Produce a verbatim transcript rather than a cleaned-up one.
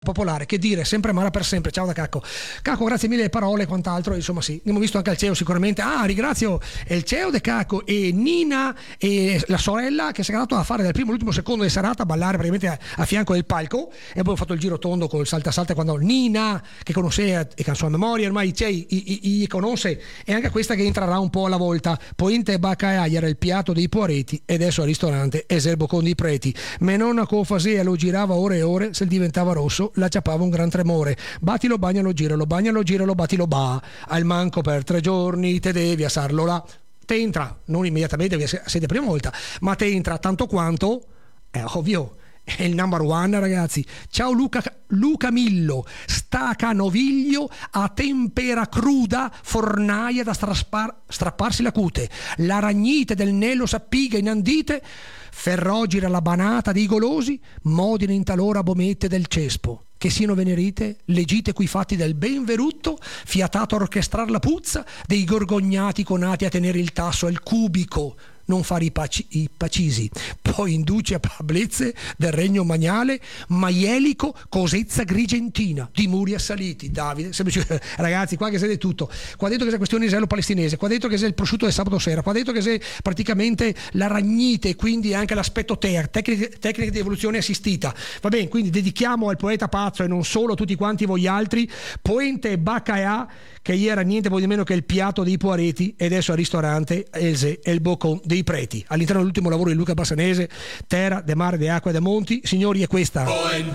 popolare, che dire, sempre amara per sempre. Ciao da Cacco. Cacco, grazie mille le parole e quant'altro, insomma sì, abbiamo visto anche al C E O sicuramente. Ah, ringrazio il C E O de Cacco e Nina e la sorella che si è andato a fare dal primo all'ultimo secondo di serata a ballare praticamente a, a fianco del palco, e poi ho fatto il giro tondo col salta salta quando Nina, che conosce e che a sua memoria ormai c'è, i, i, i conosce, e anche questa che entrerà un po' alla volta. Pointe Baccaia era il piatto dei Poareti e adesso al ristorante è il boccone dei Preti. Me nonna Cofasea lo girava ore e ore, se diventava rosso la ciapava un gran tremore. Battilo, bagnalo, giralo, bagnalo, giralo, battilo, ba. Al manco per tre giorni te devi assarlo là. Te entra, non immediatamente, siete prima volta, ma te entra tanto quanto, è ovvio, è il number one, ragazzi. Ciao Luca, Luca Millo, stacanoviglio a tempera cruda, fornaia da straspar, strapparsi la cute, la ragnite del Nello s'appiga in andite, ferrogira la banata dei golosi, modina in talora bomette del cespo. Che siano venerite, legite quei fatti del ben verutto, fiatato a orchestrar la puzza, dei gorgognati conati a tenere il tasso al cubico, non fare i, paci, i pacisi, poi induce a pablezze del regno magnale, maielico, cosezza grigentina, di muri assaliti. Davide, semplice, ragazzi, qua che siete tutto, qua dentro che c'è questione israelo-palestinese, qua dentro che c'è il prosciutto del sabato sera, qua dentro che c'è praticamente la ragnite, quindi anche l'aspetto ter, tecniche, tecniche di evoluzione assistita. Va bene, quindi dedichiamo al poeta pazzo e non solo a tutti quanti voi altri, Poente Baccaia, che ieri era niente poi di meno che il piatto dei Poareti e adesso al ristorante Else e il boccone dei Preti. All'interno dell'ultimo lavoro di Luca Bassanese, Terra, de Mare, de Acqua e de Monti, signori, è questa.